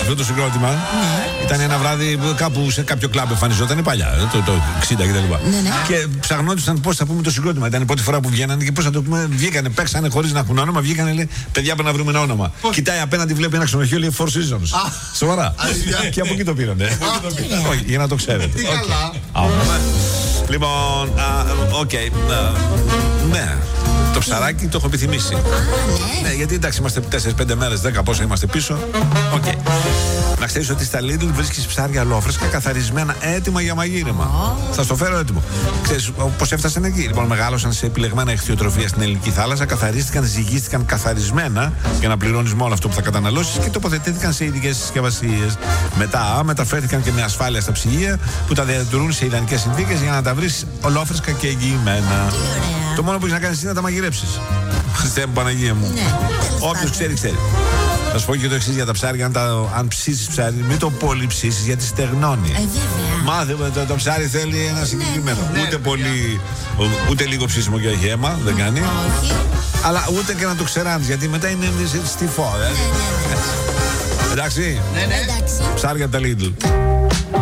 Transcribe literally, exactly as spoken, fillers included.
Αυτό το συγκρότημα ναι. ήταν ένα βράδυ που κάπου σε κάποιο κλαμπ εμφανιζόταν παλιά, το, το εξήντα κτλ. Ναι, ναι. Και ψαχνόντουσαν πώς θα πούμε το συγκρότημα. Ήταν η πρώτη φορά που βγαίνανε και πώς θα το πούμε. Βγήκανε, παίξανε χωρίς να έχουν όνομα. Βγήκανε, λέει, παιδιά, πρέπει να βρούμε ένα όνομα. Πώς? Κοιτάει απέναντι, βλέπει ένα ξενοδοχείο, λέει Four Seasons. Σοβαρά. Και από εκεί το πήρανε. Όχι, για να το ξέρετε. Λοιπόν, οκ. Ναι. Το ψαράκι το έχω επιθυμήσει. Α, ναι. Ναι, γιατί εντάξει, είμαστε τέσσερις πέντε μέρες, δέκα πόσα είμαστε πίσω. Οκ. Okay. Να ξέρεις ότι στα Lidl βρίσκεις ψάρια αλόφρεσκα καθαρισμένα, έτοιμα για μαγείρεμα. Oh. Θα στο φέρω έτοιμο. Ξέρεις πώς έφτασαν εκεί. Λοιπόν, μεγάλωσαν σε επιλεγμένα ηχθειοτροφία στην Ελληνική θάλασσα, καθαρίστηκαν, ζυγίστηκαν καθαρισμένα για να πληρώνεις μόνο αυτό που θα καταναλώσεις και τοποθετήθηκαν σε ειδικές συσκευασίες. Μετά μεταφέρθηκαν και με ασφάλεια στα ψυγεία που τα διατηρούν σε ιδανικές συνθήκες για να τα βρεις ολόφρεσκα και εγγυημένα. Το μόνο που έχεις να κάνεις είναι να τα μαγειρέψεις. Χριστέ μου, Παναγία μου. Ναι, όποιος ξέρει, ξέρει. Θα σου πω και το εξής για τα ψάρια. Αν, τα, αν ψήσεις ψάρι, μην το πολύ ψήσεις γιατί στεγνώνει. Ε, Μάθε, το, το ψάρι θέλει ένα συγκεκριμένο. Ναι, ναι. Ούτε πολύ, ούτε λίγο ψήσιμο και όχι αίμα, δεν κάνει. Όχι. Αλλά ούτε και να το ξεράνεις γιατί μετά είναι στιφό. Ε. Ναι, ναι, ναι. Εντάξει. Ναι, ναι. Ψάρια από τα Lidl.